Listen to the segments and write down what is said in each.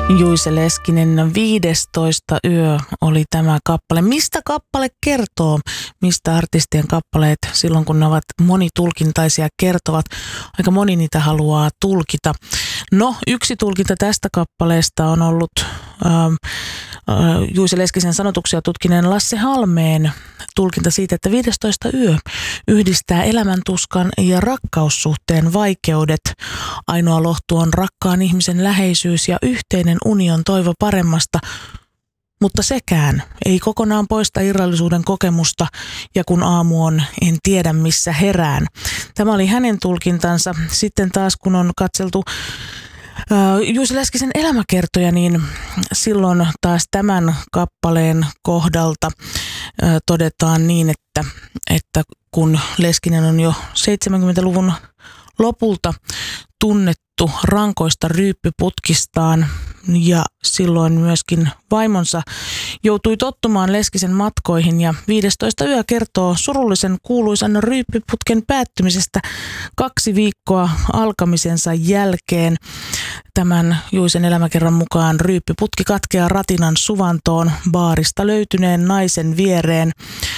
Juice Leskinen 15 yö oli tämä kappale. Mistä kappale kertoo? Mistä artistien kappaleet silloin, kun ne ovat monitulkintaisia, kertovat? Aika moni niitä haluaa tulkita. No, yksi tulkinta tästä kappaleesta on ollut Juice Leskisen sanotuksia tutkineen Lasse Halmeen tulkinta siitä, että 15 yö yhdistää elämäntuskan ja rakkaussuhteen vaikeudet. Ainoa lohtu on rakkaan ihmisen läheisyys ja yhteinen union toivo paremmasta, mutta sekään ei kokonaan poista irrallisuuden kokemusta, ja kun aamu on, en tiedä missä herään. Tämä oli hänen tulkintansa. Sitten taas kun on katseltu Juice Leskisen elämäkertoja, niin silloin taas tämän kappaleen kohdalta todetaan niin, että kun Leskinen on jo 70-luvun lopulta tunnettu rankoista ryyppyputkistaan ja silloin myöskin vaimonsa joutui tottumaan Leskisen matkoihin, ja 15 yö kertoo surullisen kuuluisan ryyppyputken päättymisestä 2 viikkoa alkamisensa jälkeen. Tämän Juicen elämäkerran mukaan ryyppyputki katkeaa ratinan suvantoon baarista löytyneen naisen viereen.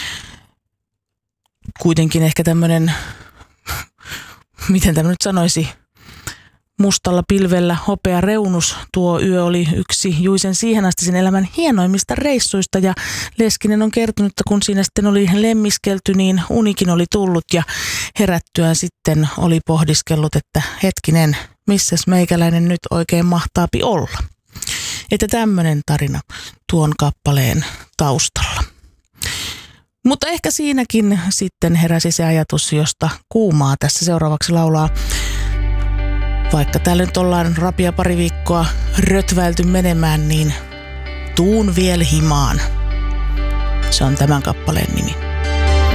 Kuitenkin ehkä tämmöinen, miten tämä nyt sanoisi, mustalla pilvellä hopea reunus. Tuo yö oli yksi Juicen siihen asti sen elämän hienoimmista reissuista, ja Leskinen on kertonut, että kun siinä sitten oli lemmiskelty, niin unikin oli tullut, ja herättyään sitten oli pohdiskellut, että hetkinen, missäs meikäläinen nyt oikein mahtaapi olla. Että tämmöinen tarina tuon kappaleen taustalla. Mutta ehkä siinäkin sitten heräsi se ajatus, josta Kuumaa tässä seuraavaksi laulaa. Vaikka täällä nyt ollaan rapia pari viikkoa rötväilty menemään, niin tuun vielä himaan. Se on tämän kappaleen nimi.